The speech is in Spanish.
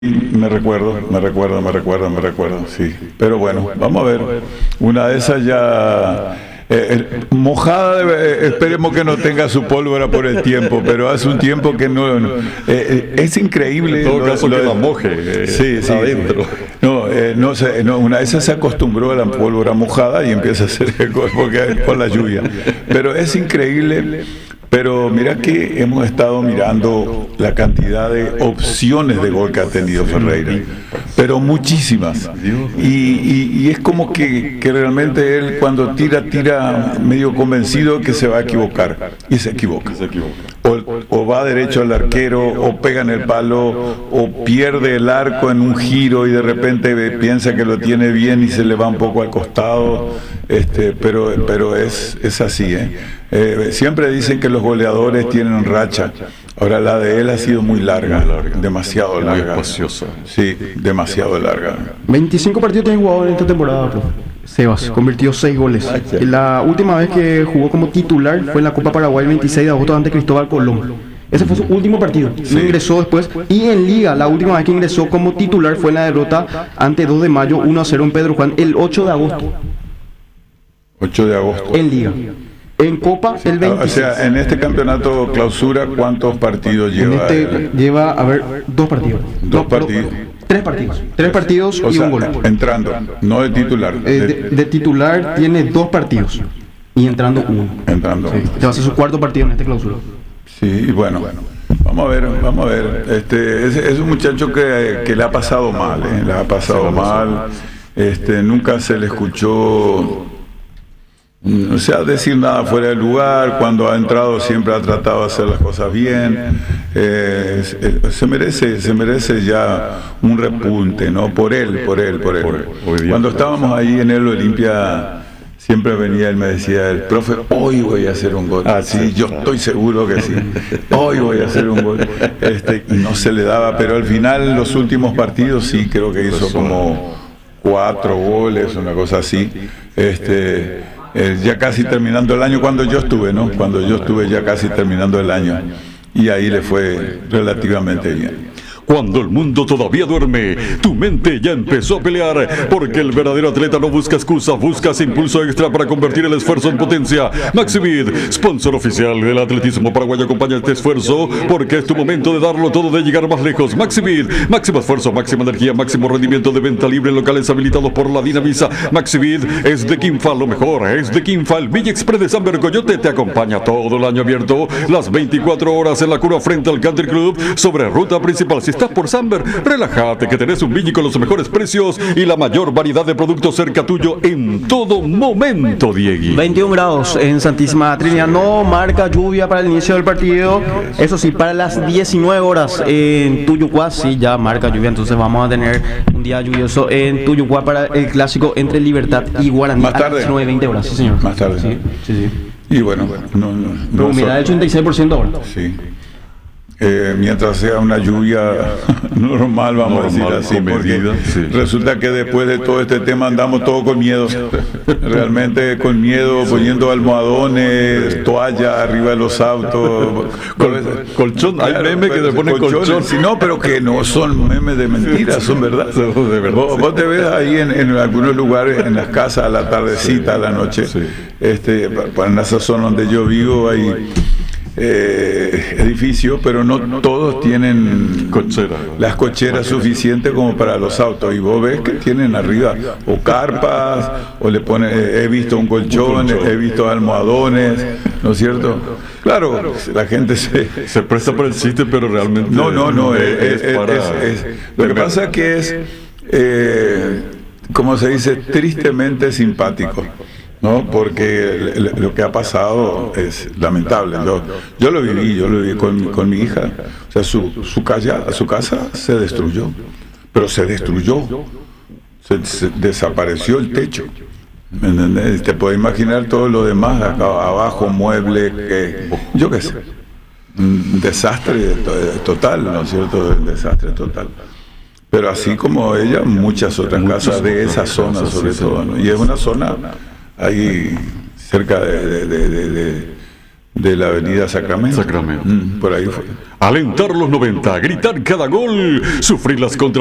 Me recuerdo, sí. Pero bueno, vamos a ver. Una de esas ya mojada, esperemos que no tenga su pólvora por el tiempo, pero hace un tiempo que es increíble. En todo caso que la moje sí, adentro. Una de esas se acostumbró a la pólvora mojada y empieza a hacer eco porque por la lluvia. Pero es increíble. Pero mira que hemos estado mirando la cantidad de opciones de gol que ha tenido Ferreira, pero muchísimas. Y es como que realmente él cuando tira medio convencido que se va a equivocar, y se equivoca. O va derecho al arquero, o pega en el palo, o pierde el arco en un giro y de repente piensa que lo tiene bien y se le va un poco al costado. Pero es así, siempre dicen que los goleadores tienen racha. Ahora la de él ha sido muy larga, demasiado larga. Muy espaciosa. Sí, demasiado larga. 25 partidos tiene jugado en esta temporada, profe. Sebas convirtió 6 goles. Y la última vez que jugó como titular fue en la Copa Paraguay el 26 de agosto ante Cristóbal Colón. Ese fue su último partido. Sí. Ingresó después. Y en Liga, la última vez que ingresó como titular fue en la derrota ante 2 de mayo 1-0 en Pedro Juan el 8 de agosto. 8 de agosto. En Liga. En Copa, el 26. O sea, en este campeonato clausura, ¿cuántos partidos lleva? Lleva, a ver, 2 partidos. 2 partidos. 3 partidos. 3 partidos y un gol. Entrando, no de titular. De titular tiene 2 partidos. Y entrando 1. Entrando. Sí. Este va a ser su 4º partido en este clausura. Sí, y bueno. Vamos a ver. Es un muchacho que le ha pasado mal, le ha pasado mal. Nunca se le escuchó, o sea, decir nada fuera de lugar. Cuando ha entrado siempre ha tratado de hacer las cosas bien. Se merece ya un repunte, ¿no? Por él. Cuando estábamos ahí en el Olimpia, siempre venía él, me decía, el profe, hoy voy a hacer un gol. Sí, yo estoy seguro que sí. Hoy voy a hacer un gol. Y no se le daba, pero al final, los últimos partidos, sí, creo que hizo como 4 goles, una cosa así. Ya casi terminando el año, cuando yo estuve, ¿no? Cuando yo estuve ya casi terminando el año. Y ahí le fue relativamente bien. Cuando el mundo todavía duerme, tu mente ya empezó a pelear, porque el verdadero atleta no busca excusas, busca ese impulso extra para convertir el esfuerzo en potencia. Maximid, sponsor oficial del atletismo paraguayo, acompaña este esfuerzo, porque es tu momento de darlo todo, de llegar más lejos. Maximid, máximo esfuerzo, máxima energía, máximo rendimiento, de venta libre en locales habilitados por la Dinamisa. Maximid es de Quinfa, lo mejor es de Quinfa. El Villa Express de San Bergoyote te acompaña todo el año, abierto las 24 horas en la curva frente al Country Club, sobre ruta principal. Si estás por Samber, relájate que tenés un Villa con los mejores precios y la mayor variedad de productos cerca tuyo en todo momento, Diegui. 21 grados en Santísima Trinidad, no marca lluvia para el inicio del partido. Eso sí, para las 19 horas en Tuyucuá sí ya marca lluvia, entonces vamos a tener un día lluvioso en Tuyucuá para el clásico entre Libertad y Guaraní. Más tarde. A las 19:20 horas, sí señor. Más tarde. Sí. Y bueno, pero humedad del 86% ahora. Sí. Mientras sea una lluvia normal, vamos a decir así, porque resulta que después de todo este tema andamos todos con miedo, realmente con miedo, poniendo almohadones, toallas arriba de los autos, colchón, hay memes que le ponen colchón. No, pero que no son memes de mentiras, son verdad. De verdad. Vos te ves ahí en algunos lugares, en las casas a la tardecita, a la noche, en esa zona donde yo vivo hay edificios, pero no todos tienen las cocheras suficientes como para los autos, y vos ves que tienen arriba o carpas o le ponen, he visto un colchón, he visto almohadones, ¿no es cierto? Claro, la gente se presta por el chiste, pero realmente no, lo que pasa es que es como se dice, tristemente simpático, ¿no? Porque lo que ha pasado es lamentable. Yo lo viví con mi hija. O sea, su casa se destruyó, pero se destruyó, se desapareció el techo. ¿Me entendés? Te puedes imaginar todo lo demás acá abajo, muebles, yo qué sé, un desastre total, ¿no es cierto? Un desastre total. Pero así como ella, muchas otras casas de esa zona, sobre todo, ¿no? Y es una zona ahí cerca de la avenida Sacramento. Sacramento. Por ahí fue. Alentar los 90, gritar cada gol, sufrir las